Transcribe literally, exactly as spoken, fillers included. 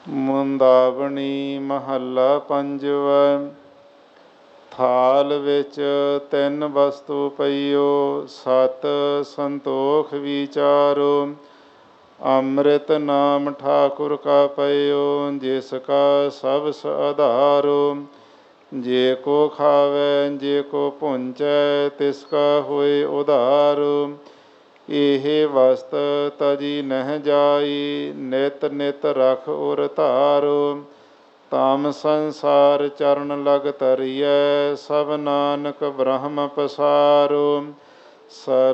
ਮੁੰਦਾਵਣੀ ਮਹੱਲਾ ਪੰਜਵਾ। ਥਾਲ ਵਿੱਚ ਤਿੰਨ ਵਸਤੂ ਪਈਓ, ਸਤ ਸੰਤੋਖ ਵਿਚਾਰੋ। ਅੰਮ੍ਰਿਤ ਨਾਮ ਠਾਕੁਰ ਕਾ ਪਈਓ, ਜਿਸ ਕਾ ਸਭਸ ਆਧਾਰੋ। ਜੇ ਕੋ ਖਾਵੈ ਜੇ ਕੋ ਭੁੰਚੈ, ਤਿਸ ਕਾ ਹੋਏ ਉਧਾਰੋ। ਇਹ ਵਸਤ ਤਜੀ ਨਹਿ ਜਾਈ, ਨਿਤ ਨਿਤ ਰਖ ਉਰ ਧਾਰੋ। ਤਮ ਸੰਸਾਰ ਚਰਨ ਲਗ ਤਰੀਐ, ਸਭ ਨਾਨਕ ਬ੍ਰਹਮ ਪਸਾਰੋ। ਸ